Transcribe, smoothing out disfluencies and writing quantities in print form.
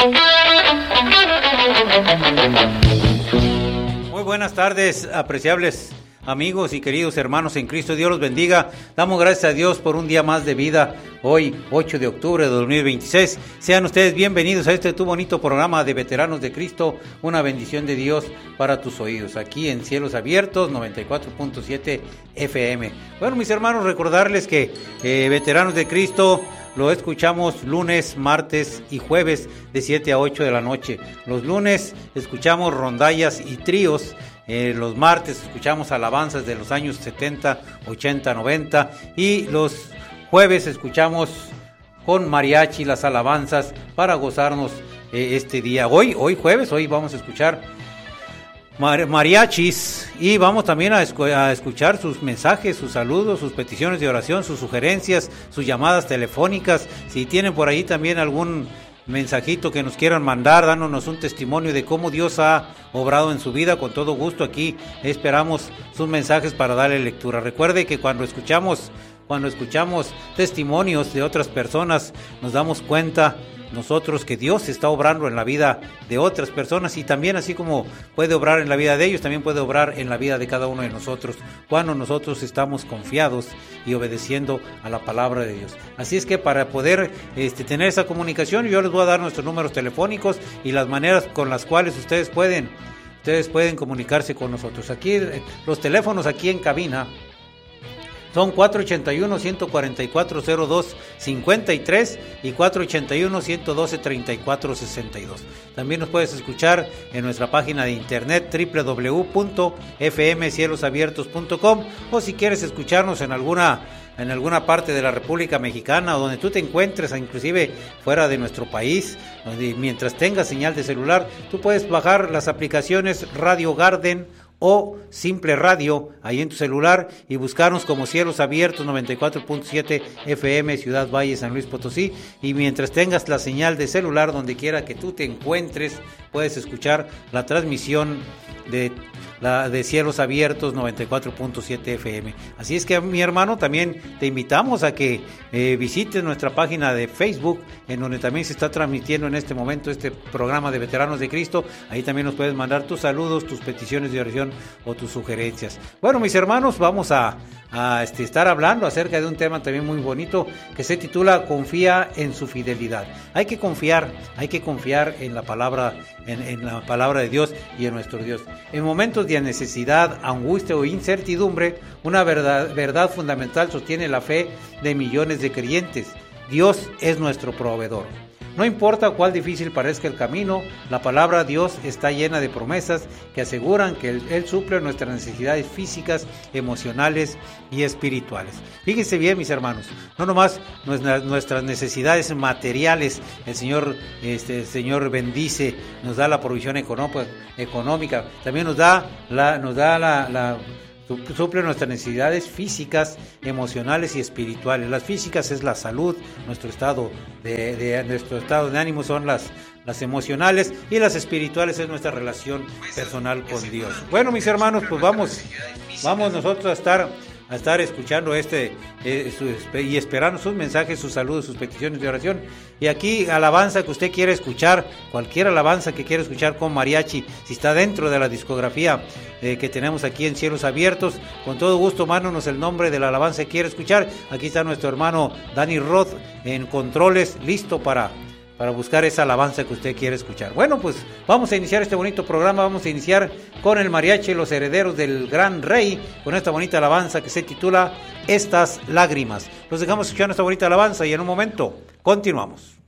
Muy buenas tardes, apreciables amigos y queridos hermanos en Cristo. Dios los bendiga. Damos gracias a Dios por un día más de vida. Hoy, 8 de octubre de 2026. Sean ustedes bienvenidos a este tu bonito programa de Veteranos de Cristo. Una bendición de Dios para tus oídos. Aquí en Cielos Abiertos, 94.7 FM. Bueno, mis hermanos, recordarles que Veteranos de Cristo lo escuchamos lunes, martes y jueves de 7 a 8 de la noche. Los lunes escuchamos rondallas y tríos. Los martes escuchamos alabanzas de los años 70, 80, 90. Y los jueves escuchamos con mariachi las alabanzas para gozarnos este día. Hoy jueves, hoy vamos a escuchar mariachis y vamos también a escuchar sus mensajes, sus saludos, sus peticiones de oración, sus sugerencias, sus llamadas telefónicas. Si tienen por ahí también algún mensajito que nos quieran mandar, dándonos un testimonio de cómo Dios ha obrado en su vida, con todo gusto aquí esperamos sus mensajes para darle lectura. Recuerde que cuando escuchamos testimonios de otras personas, nos damos cuenta nosotros que Dios está obrando en la vida de otras personas, y también así como puede obrar en la vida de ellos, también puede obrar en la vida de cada uno de nosotros cuando nosotros estamos confiados y obedeciendo a la palabra de Dios. Así es que para poder tener esa comunicación, yo les voy a dar nuestros números telefónicos y las maneras con las cuales ustedes pueden comunicarse con nosotros. Aquí los teléfonos aquí en cabina son 481-144-0253 y 481-112-3462. También nos puedes escuchar en nuestra página de internet www.fmcielosabiertos.com, o si quieres escucharnos en alguna parte de la República Mexicana o donde tú te encuentres, inclusive fuera de nuestro país, donde mientras tengas señal de celular, tú puedes bajar las aplicaciones Radio Garden o Simple Radio ahí en tu celular y buscarnos como Cielos Abiertos 94.7 FM, Ciudad Valle, San Luis Potosí, y mientras tengas la señal de celular donde quiera que tú te encuentres, puedes escuchar la transmisión de Cielos Abiertos 94.7 FM. Así es que, mi hermano, también te invitamos a que visites nuestra página de Facebook, en donde también se está transmitiendo en este momento este programa de Veteranos de Cristo. Ahí también nos puedes mandar tus saludos, tus peticiones de oración o tus sugerencias. Bueno, mis hermanos, vamos a estar hablando acerca de un tema también muy bonito que se titula Confía en su fidelidad. Hay que confiar en la palabra, en la palabra de Dios y en nuestro Dios. En momentos de necesidad, angustia o incertidumbre, una verdad fundamental sostiene la fe de millones de creyentes: Dios es nuestro proveedor. No importa cuál difícil parezca el camino, la palabra Dios está llena de promesas que aseguran que Él suple nuestras necesidades físicas, emocionales y espirituales. Fíjense bien, mis hermanos, no nomás nuestras necesidades materiales, el Señor bendice, nos da la provisión económica, también suple nuestras necesidades físicas, emocionales y espirituales. Las físicas es la salud, nuestro estado de ánimo son las emocionales, y las espirituales es nuestra relación personal con Dios. Bueno, mis hermanos, pues vamos nosotros a estar escuchando y esperando sus mensajes, sus saludos, sus peticiones de oración. Y aquí, alabanza que usted quiere escuchar, cualquier alabanza que quiera escuchar con mariachi, si está dentro de la discografía que tenemos aquí en Cielos Abiertos, con todo gusto, mándanos el nombre de la alabanza que quiere escuchar. Aquí está nuestro hermano Dani Roth en controles, listo para buscar esa alabanza que usted quiere escuchar. Bueno, pues vamos a iniciar este bonito programa. Vamos a iniciar con el mariachi Los Herederos del Gran Rey, con esta bonita alabanza que se titula Estas Lágrimas. Los dejamos escuchando esta bonita alabanza y en un momento continuamos.